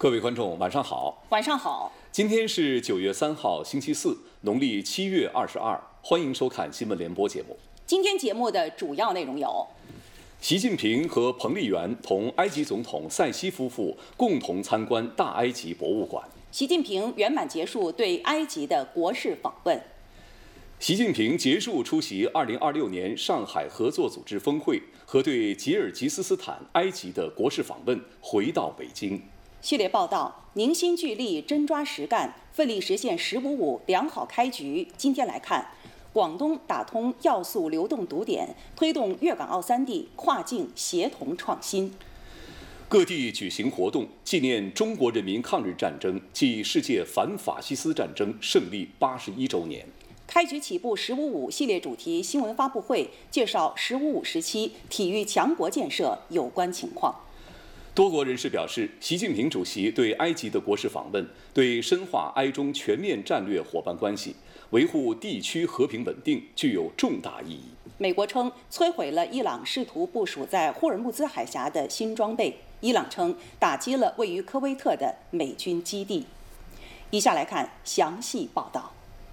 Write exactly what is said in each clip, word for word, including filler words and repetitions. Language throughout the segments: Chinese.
各位观众，晚上好。 晚上好。 今天是九月三号，星期四，农历七月二十二。欢迎收看新闻联播节目。 今天节目的主要内容有： 习近平和彭丽媛同埃及总统塞西夫妇共同参观大埃及博物馆。 习近平圆满结束对埃及的国事访问。 习近平结束出席二零二六年上海合作组织峰会和对吉尔吉斯斯坦、埃及的国事访问，回到北京。 系列报道：凝心聚力，真抓实干，奋力实现“十五五”良好开局。今天来看，广东打通要素流动堵点，推动粤港澳三地跨境协同创新。 各地举行活动，纪念中国人民抗日战争暨世界反法西斯战争胜利八十一周年。 开局起步“十五五”系列主题新闻发布会，介绍“十五五”时期体育强国建设有关情况。 多国人士表示，习近平主席对埃及的国事访问，对深化埃中全面战略伙伴关系、维护地区和平稳定具有重大意义。 美国称摧毁了伊朗试图部署在霍尔木兹海峡的新装备，伊朗称打击了位于科威特的美军基地。以下来看详细报道。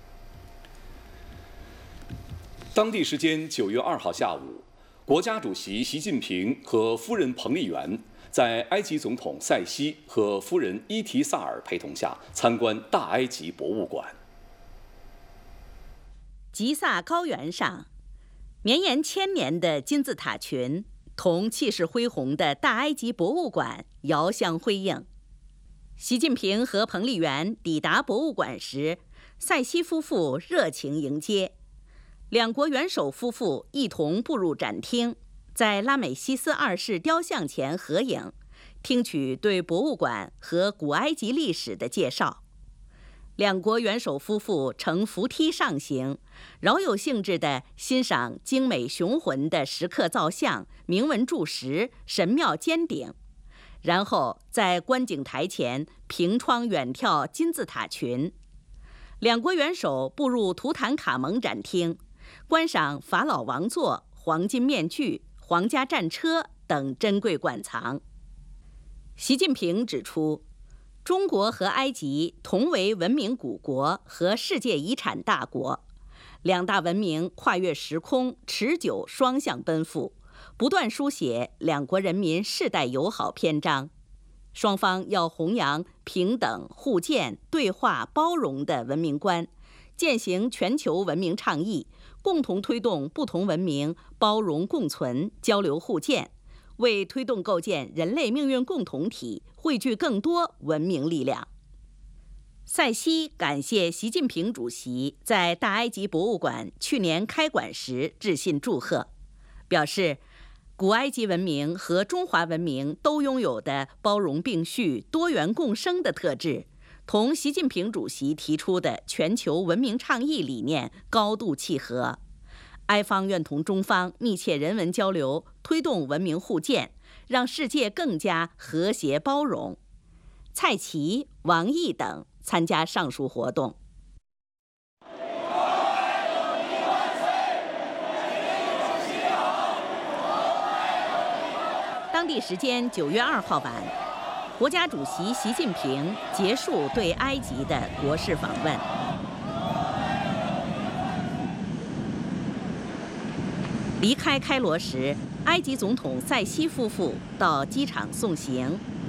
当地时间九月二号下午，国家主席习近平和夫人彭丽媛在埃及总统塞西和夫人伊提萨尔陪同下参观大埃及博物馆。 吉萨高原上，绵延千年的金字塔群同气势恢宏的大埃及博物馆遥相辉映。习近平和彭丽媛抵达博物馆时，塞西夫妇热情迎接，两国元首夫妇一同步入展厅，在拉美西斯二世雕像前合影，听取对博物馆和古埃及历史的介绍。两国元首夫妇乘扶梯上行，饶有兴致地欣赏精美雄浑的石刻造像、铭文柱石、神庙尖顶，然后在观景台前凭窗远眺金字塔群。两国元首步入图坦卡蒙展厅，观赏法老王座、黄金面具、皇家战车等珍贵馆藏。习近平指出，中国和埃及同为文明古国和世界遗产大国，两大文明跨越时空，持久双向奔赴，不断书写两国人民世代友好篇章。双方要弘扬平等、互鉴、对话、包容的文明观，践行全球文明倡议，共同推动不同文明包容共存、交流互鉴，为推动构建人类命运共同体汇聚更多文明力量。塞西感谢习近平主席在大埃及博物馆去年开馆时致信祝贺，表示古埃及文明和中华文明都拥有的包容并蓄、多元共生的特质，同习近平主席提出的全球文明倡议理念高度契合。埃方愿同中方密切人文交流，推动文明互鉴，让世界更加和谐包容。蔡奇、王毅等参加上述活动。当地时间九月二号晚，国家主席习近平结束对埃及的国事访问。离开开罗时，埃及总统塞西夫妇到机场送行，